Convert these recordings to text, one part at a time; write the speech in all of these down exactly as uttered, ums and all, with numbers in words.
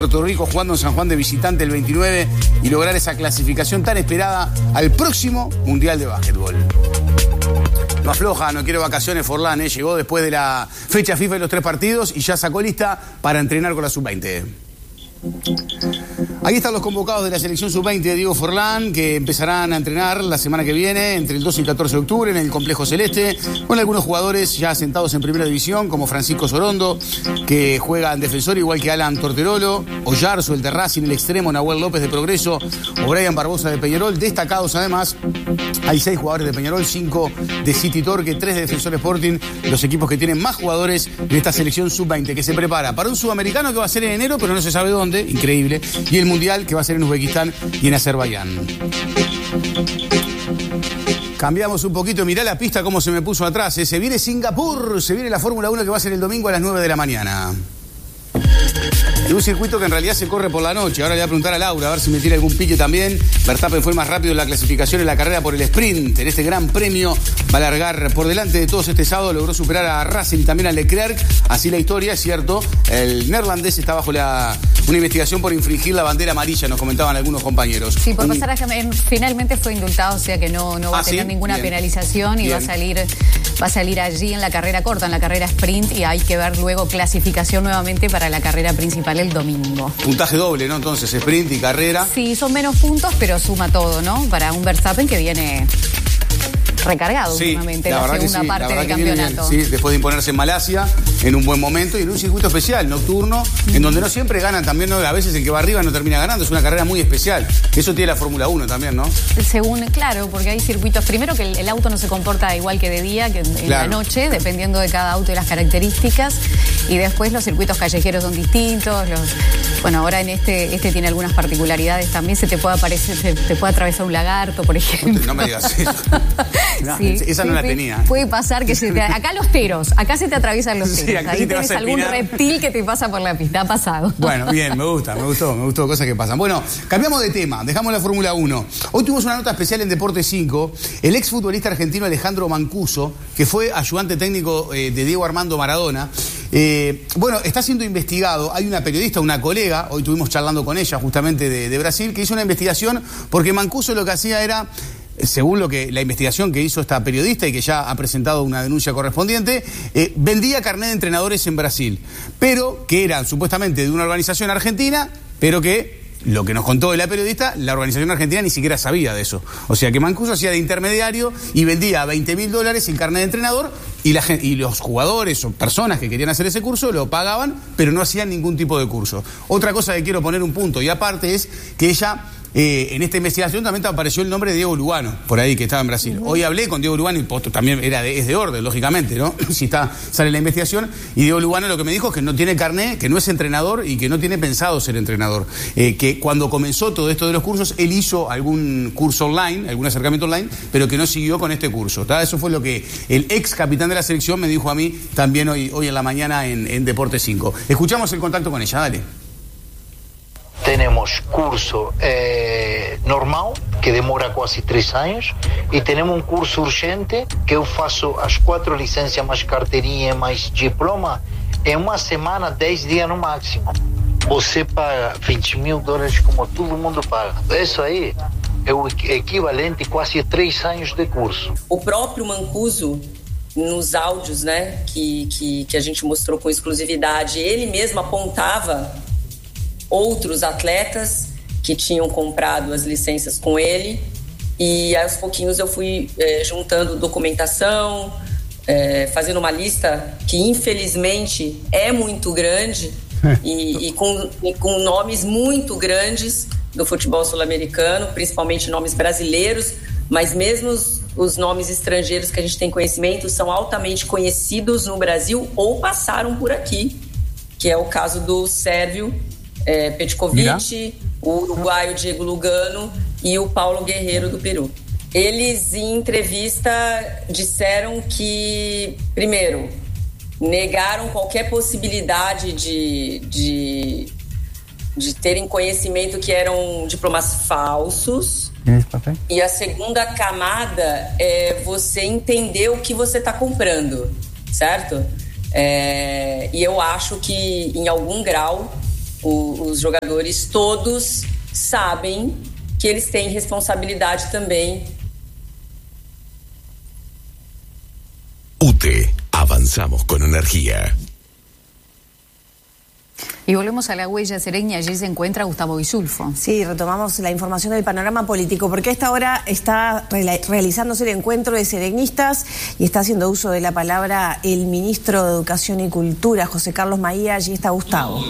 Puerto Rico jugando en San Juan de visitante el veintinueve y lograr esa clasificación tan esperada al próximo Mundial de Básquetbol. No afloja, no quiere vacaciones Forlán, ¿eh? Llegó después de la fecha FIFA de los tres partidos y ya sacó lista para entrenar con la sub veinte. Ahí están los convocados de la selección sub veinte de Diego Forlán, que empezarán a entrenar la semana que viene, entre el doce y catorce de octubre, en el Complejo Celeste, con algunos jugadores ya asentados en primera división, como Francisco Sorondo, que juega en defensor, igual que Alan Torterolo, Oyarzo, el de Racing, el extremo, Nahuel López de Progreso, o Brian Barbosa de Peñarol. Destacados, además, hay seis jugadores de Peñarol, cinco de City Torque, tres de Defensor Sporting, los equipos que tienen más jugadores de esta selección sub veinte, que se prepara para un sudamericano que va a ser en enero, pero no se sabe dónde. Increíble, y el Mundial que va a ser en Uzbekistán y en Azerbaiyán. Cambiamos un poquito, mirá la pista cómo se me puso atrás, ¿eh? Se viene Singapur, se viene la Fórmula uno que va a ser el domingo a las nueve de la mañana. Y un circuito que en realidad se corre por la noche. Ahora le voy a preguntar a Laura a ver si me tira algún pique también. Verstappen fue más rápido en la clasificación en la carrera por el sprint. En este gran premio va a largar por delante de todos este sábado. Logró superar a Russell y también a Leclerc. Así la historia, es cierto. El neerlandés está bajo la, una investigación por infringir la bandera amarilla, nos comentaban algunos compañeros. Sí, por un... pasar a, finalmente fue indultado, o sea que no, no va ah, a tener ¿sí? ninguna Bien. penalización y Bien. va a salir va a salir allí en la carrera corta, en la carrera sprint, y hay que ver luego clasificación nuevamente para la carrera principal el domingo. Puntaje doble, ¿no? Entonces, sprint y carrera. Sí, son menos puntos, pero suma todo, ¿no? Para un Verstappen que viene recargado sí, últimamente la, la segunda sí, parte la del Bien, campeonato. sí, después de imponerse en Malasia, en un buen momento y en un circuito especial, nocturno, mm. en donde no siempre ganan también, ¿no? A veces el que va arriba no termina ganando, es una carrera muy especial. Eso tiene la Fórmula uno también, ¿no? Según, claro, porque hay circuitos, primero que el, el auto no se comporta igual que de día, que en, en claro. la noche, dependiendo de cada auto y las características, y después los circuitos callejeros son distintos, los, bueno, ahora en este, este tiene algunas particularidades también, se te puede aparecer, se te puede atravesar un lagarto, por ejemplo. No, te, no me digas eso. No, sí, esa no sí, la sí. tenía. Puede pasar que se te, acá los teros, acá se te atraviesan los teros. Sí, ahí sí tenés algún reptil que te pasa por la pista, ha pasado. Bueno, bien, me gusta, me gustó, me gustó cosas que pasan. Bueno, cambiamos de tema, dejamos la Fórmula uno. Hoy tuvimos una nota especial en Deporte cinco. El exfutbolista argentino Alejandro Mancuso, que fue ayudante técnico eh, de Diego Armando Maradona, eh, bueno, está siendo investigado. Hay una periodista, una colega, hoy estuvimos charlando con ella justamente de, de Brasil, que hizo una investigación porque Mancuso lo que hacía era, según lo que la investigación que hizo esta periodista y que ya ha presentado una denuncia correspondiente, eh, vendía carnet de entrenadores en Brasil, pero que eran supuestamente de una organización argentina, pero que, lo que nos contó la periodista, la organización argentina ni siquiera sabía de eso. O sea que Mancuso hacía de intermediario y vendía veinte mil dólares el carnet de entrenador y, la, y los jugadores o personas que querían hacer ese curso lo pagaban, pero no hacían ningún tipo de curso. Otra cosa que quiero poner un punto y aparte es que ella... Eh, en esta investigación también apareció el nombre de Diego Lugano, por ahí, que estaba en Brasil. Uh-huh. Hoy hablé con Diego Lugano y posto, también era de, es de orden, lógicamente, ¿no? Si está, sale la investigación. Y Diego Lugano lo que me dijo es que no tiene carné, que no es entrenador y que no tiene pensado ser entrenador. Eh, que cuando comenzó todo esto de los cursos, él hizo algún curso online, algún acercamiento online, pero que no siguió con este curso. ¿tá? Eso fue lo que el ex capitán de la selección me dijo a mí también hoy, hoy en la mañana en, en Deporte cinco. Escuchamos el contacto con ella, dale. Tenemos curso eh, normal, que demora quase três anos, e temos um curso urgente, que eu faço as quatro licencias, mais carteirinha, mais diploma, em uma semana, dez dias no máximo. Você paga vinte mil dólares como todo mundo paga. Isso aí é o equivalente a quase três anos de curso. O próprio Mancuso, nos áudios, né, que, que, que a gente mostrou com exclusividade, ele mesmo apontava outros atletas que tinham comprado as licenças com ele, e aos pouquinhos eu fui é, juntando documentação, é, fazendo uma lista que infelizmente é muito grande e, e, com, e com nomes muito grandes do futebol sul-americano, principalmente nomes brasileiros, mas mesmo os, os nomes estrangeiros que a gente tem conhecimento são altamente conhecidos no Brasil ou passaram por aqui, que é o caso do sérvio É, Petkovic, o uruguaio Diego Lugano e o Paulo Guerreiro do Peru. Eles, em entrevista, disseram que, primeiro, negaram qualquer possibilidade de, de, de terem conhecimento que eram diplomas falsos. E a segunda camada é você entender o que você está comprando, certo? É, e eu acho que, em algum grau, o, os jogadores todos sabem que eles têm responsabilidade também. U T E, avanzamos con energía. Y volvemos a la huella sereña, allí se encuentra Gustavo Bisulfo. Sí, retomamos la información del panorama político, porque a esta hora está realizándose el encuentro de sereñistas y está haciendo uso de la palabra el ministro de Educación y Cultura, José Carlos Maía. Allí está Gustavo.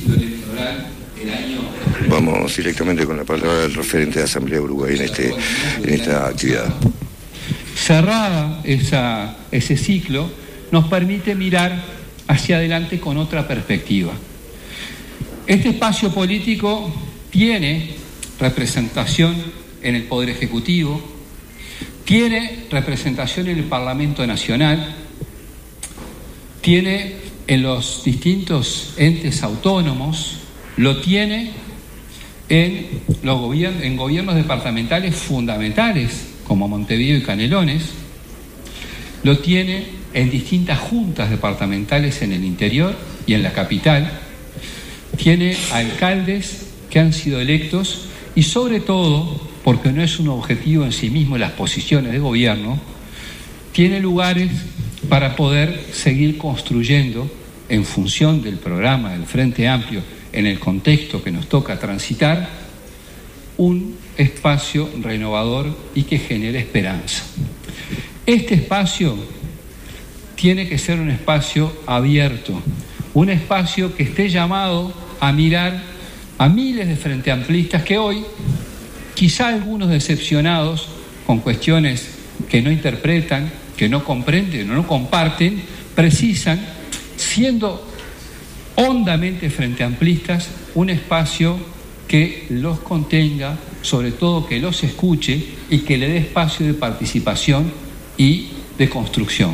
Vamos directamente con la palabra del referente de Asamblea Uruguay en, este, en esta actividad. Cerrada esa, ese ciclo, nos permite mirar hacia adelante con otra perspectiva. Este espacio político tiene representación en el Poder Ejecutivo, tiene representación en el Parlamento Nacional, tiene en los distintos entes autónomos, lo tiene en, los gobiernos, en gobiernos departamentales fundamentales como Montevideo y Canelones, lo tiene en distintas juntas departamentales en el interior y en la capital, tiene alcaldes que han sido electos y sobre todo, porque no es un objetivo en sí mismo las posiciones de gobierno, tiene lugares para poder seguir construyendo en función del programa del Frente Amplio en el contexto que nos toca transitar, un espacio renovador y que genere esperanza. Este espacio tiene que ser un espacio abierto, un espacio que esté llamado a mirar a miles de frente amplistas que hoy, quizá algunos decepcionados con cuestiones que no interpretan, que no comprenden o no comparten, precisan, siendo hondamente frente amplistas, un espacio que los contenga, sobre todo que los escuche y que le dé espacio de participación y de construcción.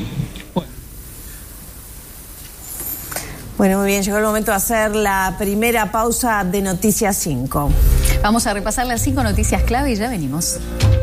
Bueno, muy bien, llegó el momento de hacer la primera pausa de Noticias cinco. Vamos a repasar las cinco noticias clave y ya venimos.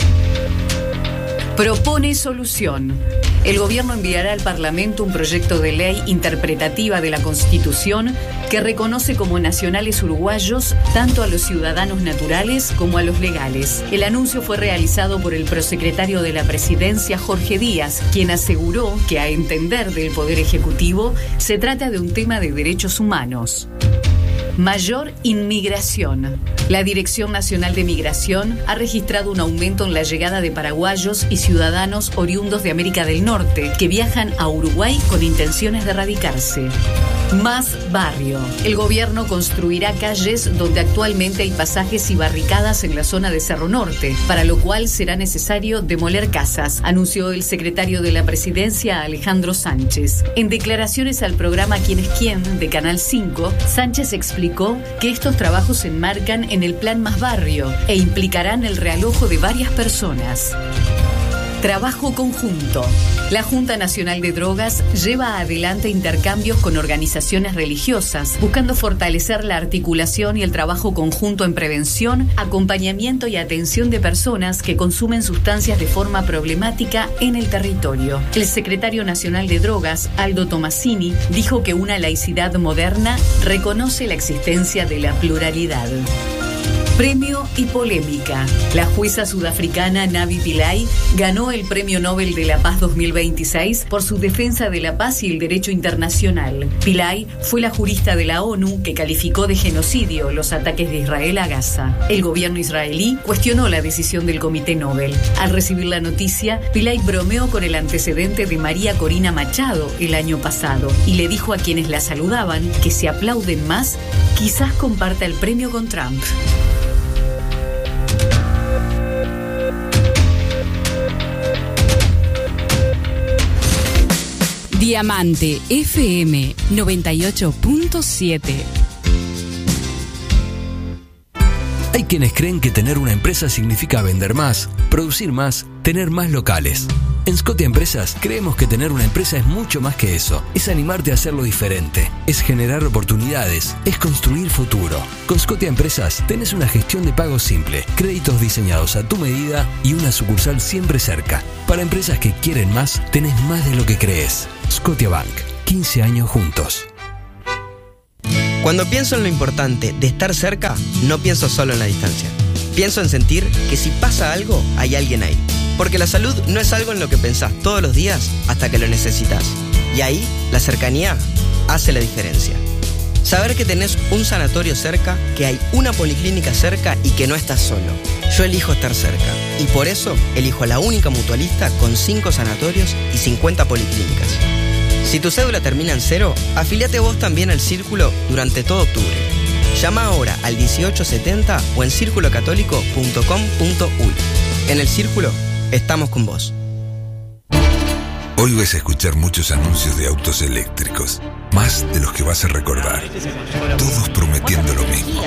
Propone solución. El gobierno enviará al Parlamento un proyecto de ley interpretativa de la Constitución que reconoce como nacionales uruguayos tanto a los ciudadanos naturales como a los legales. El anuncio fue realizado por el prosecretario de la Presidencia, Jorge Díaz, quien aseguró que, a entender del Poder Ejecutivo, se trata de un tema de derechos humanos. Mayor inmigración. La Dirección Nacional de Migración ha registrado un aumento en la llegada de paraguayos y ciudadanos oriundos de América del Norte que viajan a Uruguay con intenciones de radicarse. Más barrio. El gobierno construirá calles donde actualmente hay pasajes y barricadas en la zona de Cerro Norte, para lo cual será necesario demoler casas, anunció el secretario de la Presidencia, Alejandro Sánchez. En declaraciones al programa Quién es quién de Canal cinco, Sánchez explicó que estos trabajos se enmarcan en el Plan Más Barrio e implicarán el realojo de varias personas. Trabajo conjunto. La Junta Nacional de Drogas lleva adelante intercambios con organizaciones religiosas, buscando fortalecer la articulación y el trabajo conjunto en prevención, acompañamiento y atención de personas que consumen sustancias de forma problemática en el territorio. El secretario nacional de Drogas, Aldo Tomasini, dijo que una laicidad moderna reconoce la existencia de la pluralidad. Premio y polémica. La jueza sudafricana Navi Pillay ganó el Premio Nobel de la Paz dos mil veintiséis por su defensa de la paz y el derecho internacional. Pillay fue la jurista de la ONU que calificó de genocidio los ataques de Israel a Gaza. El gobierno israelí cuestionó la decisión del Comité Nobel. Al recibir la noticia, Pillay bromeó con el antecedente de María Corina Machado el año pasado y le dijo a quienes la saludaban que si aplauden más, quizás comparta el premio con Trump. Diamante F M noventa y ocho punto siete. Hay quienes creen que tener una empresa significa vender más, producir más, tener más locales. En Scotia Empresas creemos que tener una empresa es mucho más que eso. Es animarte a hacerlo diferente, es generar oportunidades, es construir futuro. Con Scotia Empresas tenés una gestión de pagos simple, créditos diseñados a tu medida y una sucursal siempre cerca. Para empresas que quieren más, tenés más de lo que crees. Scotiabank, quince años juntos. Cuando pienso en lo importante de estar cerca, no pienso solo en la distancia. Pienso en sentir que si pasa algo, hay alguien ahí. Porque la salud no es algo en lo que pensás todos los días hasta que lo necesitas. Y ahí, la cercanía hace la diferencia. Saber que tenés un sanatorio cerca, que hay una policlínica cerca y que no estás solo. Yo elijo estar cerca. Y por eso, elijo a la única mutualista con cinco sanatorios y cincuenta policlínicas. Si tu cédula termina en cero, afiliate vos también al Círculo durante todo octubre. Llama ahora al dieciocho setenta o en círculo católico punto com punto uy. En el Círculo, estamos con vos. Hoy vas a escuchar muchos anuncios de autos eléctricos, más de los que vas a recordar. Todos prometiendo lo mismo.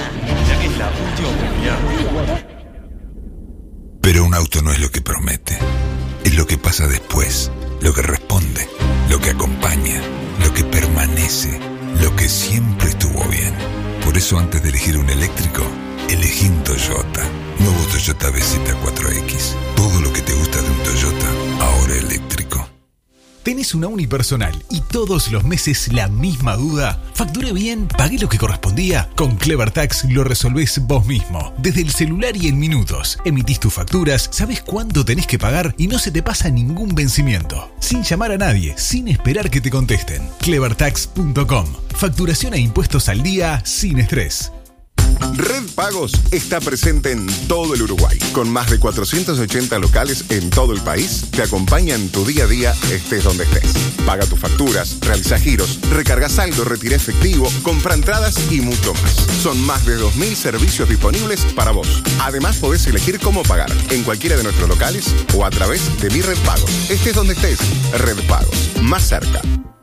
Pero un auto no es lo que promete, es lo que pasa después, lo que responde, lo que acompaña, lo que permanece, lo que siempre estuvo bien. Por eso antes de elegir un eléctrico, elegí un Toyota. Nuevo Toyota B Z cuatro X. Todo lo que te gusta de un Toyota, ahora eléctrico. ¿Tenés una unipersonal y todos los meses la misma duda? ¿Facturé bien? ¿Pagué lo que correspondía? Con Clever Tax lo resolvés vos mismo. Desde el celular y en minutos. Emitís tus facturas, sabés cuánto tenés que pagar y no se te pasa ningún vencimiento. Sin llamar a nadie, sin esperar que te contesten. clever tax punto com. Facturación e impuestos al día sin estrés. Red Pagos está presente en todo el Uruguay. Con más de cuatrocientos ochenta locales en todo el país, te acompaña en tu día a día, estés donde estés. Paga tus facturas, realiza giros, recarga saldo, retira efectivo, compra entradas y mucho más. Son más de dos mil servicios disponibles para vos. Además, podés elegir cómo pagar en cualquiera de nuestros locales o a través de Mi Red Pagos. Estés donde estés, Red Pagos. Más cerca.